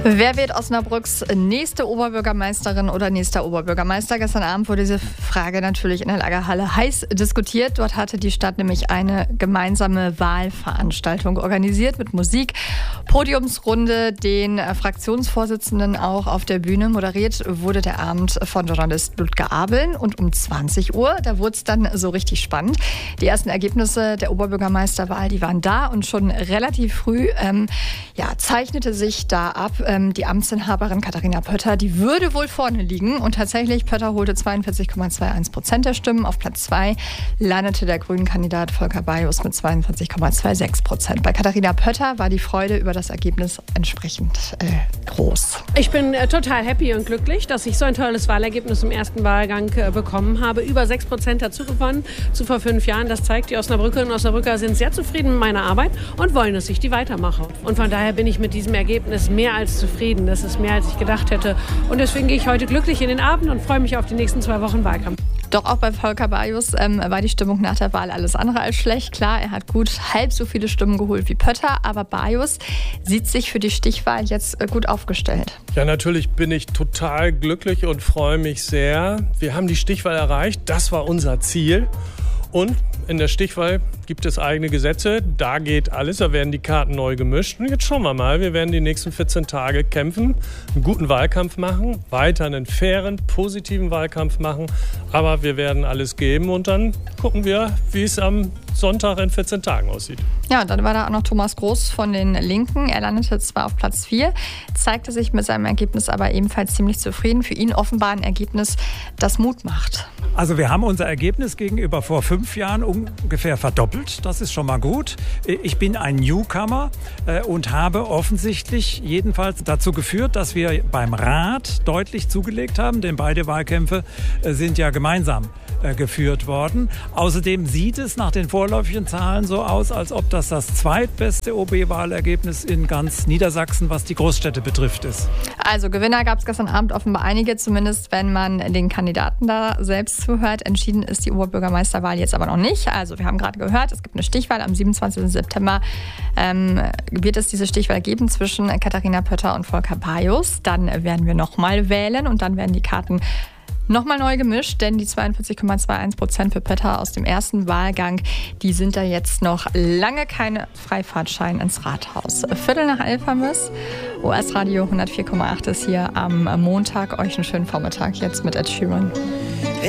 Wer wird Osnabrücks nächste Oberbürgermeisterin oder nächster Oberbürgermeister? Gestern Abend wurde diese Frage natürlich in der Lagerhalle heiß diskutiert. Dort hatte die Stadt nämlich eine gemeinsame Wahlveranstaltung organisiert mit Musik, Podiumsrunde, den Fraktionsvorsitzenden auch auf der Bühne. Moderiert wurde der Abend von Journalist Ludger Abeln und um 20 Uhr, da wurde es dann so richtig spannend. Die ersten Ergebnisse der Oberbürgermeisterwahl, die waren da und schon relativ früh zeichnete sich da ab, die Amtsinhaberin Katharina Pötter, die würde wohl vorne liegen. Und tatsächlich, Pötter holte 42,21% der Stimmen. Auf Platz 2 landete der Grünen-Kandidat Volker Bajus mit 42,26%. Bei Katharina Pötter war die Freude über das Ergebnis entsprechend groß. Ich bin total happy und glücklich, dass ich so ein tolles Wahlergebnis im ersten Wahlgang bekommen habe. Über 6% dazu gewonnen zu vor 5 Jahren. Das zeigt, die Osnabrückerinnen und Osnabrücker sind sehr zufrieden mit meiner Arbeit und wollen, dass ich die weitermache. Und von daher bin ich mit diesem Ergebnis mehr als zufrieden. Das ist mehr, als ich gedacht hätte. Und deswegen gehe ich heute glücklich in den Abend und freue mich auf die nächsten 2 Wochen Wahlkampf. Doch auch bei Volker Bajus war die Stimmung nach der Wahl alles andere als schlecht. Klar, er hat gut halb so viele Stimmen geholt wie Pötter, aber Bajus sieht sich für die Stichwahl jetzt gut aufgestellt. Ja, natürlich bin ich total glücklich und freue mich sehr. Wir haben die Stichwahl erreicht, das war unser Ziel. Und in der Stichwahl gibt es eigene Gesetze, da geht alles, da werden die Karten neu gemischt. Und jetzt schauen wir mal, wir werden die nächsten 14 Tage kämpfen, einen guten Wahlkampf machen, weiter einen fairen, positiven Wahlkampf machen. Aber wir werden alles geben und dann gucken wir, wie es am Sonntag in 14 Tagen aussieht. Ja, und dann war da auch noch Thomas Groß von den Linken. Er landete zwar auf Platz 4, zeigte sich mit seinem Ergebnis aber ebenfalls ziemlich zufrieden. Für ihn offenbar ein Ergebnis, das Mut macht. Also wir haben unser Ergebnis gegenüber vor 5 Jahren ungefähr verdoppelt. Das ist schon mal gut. Ich bin ein Newcomer und habe offensichtlich jedenfalls dazu geführt, dass wir beim Rat deutlich zugelegt haben, denn beide Wahlkämpfe sind ja gemeinsam geführt worden. Außerdem sieht es nach den vorläufigen Zahlen so aus, als ob das zweitbeste OB-Wahlergebnis in ganz Niedersachsen, was die Großstädte betrifft, ist. Also Gewinner gab es gestern Abend offenbar einige, zumindest wenn man den Kandidaten da selbst zuhört. Entschieden ist die Oberbürgermeisterwahl jetzt aber noch nicht. Also wir haben gerade gehört, es gibt eine Stichwahl am 27. September. Wird es diese Stichwahl geben zwischen Katharina Pötter und Volker Bajus. Dann werden wir nochmal wählen und dann werden die Karten nochmal neu gemischt, denn die 42,21% für Pötter aus dem ersten Wahlgang, die sind da jetzt noch lange keine Freifahrtschein ins Rathaus. 11:15 haben wir es. OS Radio 104,8 ist hier am Montag. Euch einen schönen Vormittag jetzt mit Ed Sheeran.